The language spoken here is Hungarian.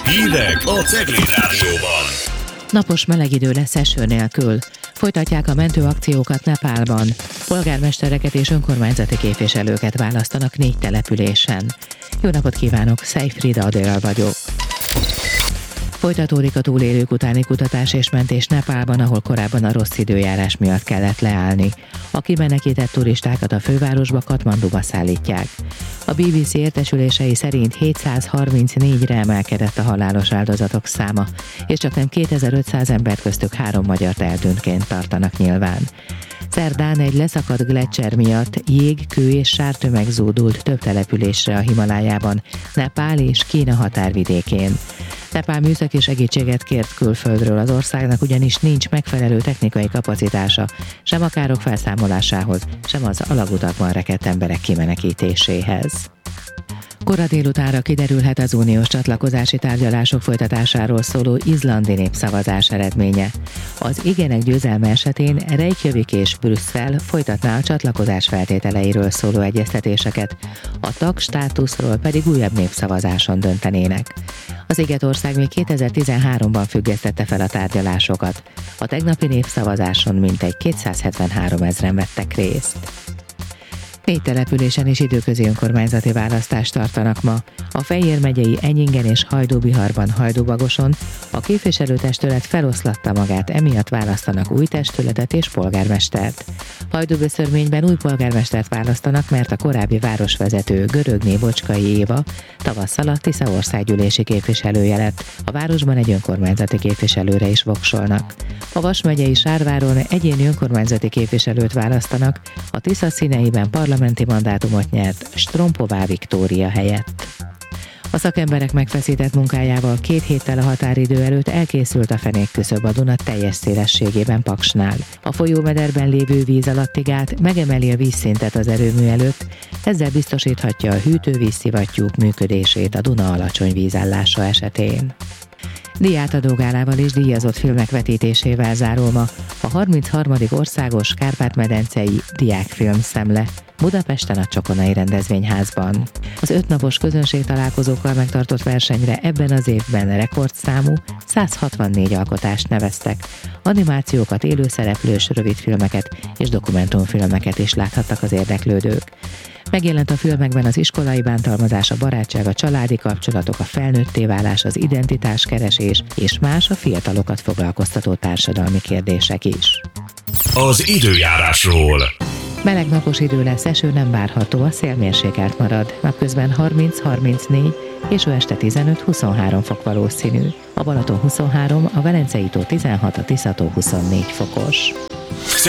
Hírek a Cegléd Rádióban. Napos meleg idő lesz eső nélkül. Folytatják a mentőakciókat Nepálban. Polgármestereket és önkormányzati képviselőket választanak 4 településen. Jó napot kívánok, Szejfrida Adél vagyok. Folytatódik a túlélők utáni kutatás és mentés Nepálban, ahol korábban a rossz időjárás miatt kellett leállni. A kimenekített turistákat a fővárosba, Katmanduba szállítják. A BBC értesülései szerint 734-re emelkedett a halálos áldozatok száma, és csaknem 2500 embert, köztük 3 magyart eltűntként tartanak nyilván. Szerdán egy leszakadt gleccser miatt jég, kő és sártömeg zúdult több településre a Himalájában, Nepál és Kína határvidékén. Nepál műszaki segítséget kért külföldről, az országnak ugyanis nincs megfelelő technikai kapacitása, sem a károk felszámolásához, sem az alagutakban rekedt emberek kimenekítéséhez. Kora délutánra kiderülhet az uniós csatlakozási tárgyalások folytatásáról szóló izlandi népszavazás eredménye. Az igenek győzelme esetén Reykjavik és Brüsszel folytatná a csatlakozás feltételeiről szóló egyeztetéseket, a tagstátuszról pedig újabb népszavazáson döntenének. Az Szigetország még 2013-ban függesztette fel a tárgyalásokat. A tegnapi népszavazáson mintegy 273 000 vettek részt. 4 településen is időközi önkormányzati választást tartanak ma. A Fejér megyei Enyingen és Hajdúbiharban, Hajdúbagoson a képviselőtestület feloszlatta magát, emiatt választanak új testületet és polgármestert. Hajdúböszörményben új polgármestert választanak, mert a korábbi városvezető Görögné Bocskai Éva tavasszal a Tisza országgyűlési képviselője lett. A városban egy önkormányzati képviselőre is voksolnak. A Vas megyei Sárváron egyéni önkormányzati képviselőt választanak, a Tisza színeiben parlamenti mandátumot nyert Strompová Viktória helyett. A szakemberek megfeszített munkájával 2 héttel a határidő előtt elkészült a fenékküszöb a Duna teljes szélességében Paksnál. A folyómederben lévő víz alatti gát megemeli a vízszintet az erőmű előtt, ezzel biztosíthatja a hűtővízszivattyúk működését a Duna alacsony vízállása esetén. Díjátadó gálával és díjazott filmek vetítésével zárul ma a 33. országos Kárpát-medencei diákfilmszemle Budapesten a Csokonai Rendezvényházban. Az 5 napos közönségtalálkozókkal megtartott versenyre ebben az évben rekordszámú 164 alkotást neveztek. Animációkat, élőszereplős rövidfilmeket és dokumentumfilmeket is láthattak az érdeklődők. Megjelent a filmekben az iskolai bántalmazás, a barátság, a családi kapcsolatok, a felnőtté válás, az identitáskeresés és más a fiatalokat foglalkoztató társadalmi kérdések is. Az időjárásról. Meleg napos idő lesz, eső nem várható, a szél mérsékelt marad. Napközben 30-34, késő este 15-23 fok valószínű. A Balaton 23, a Velencei tó 16, a Tisza tó 24 fokos.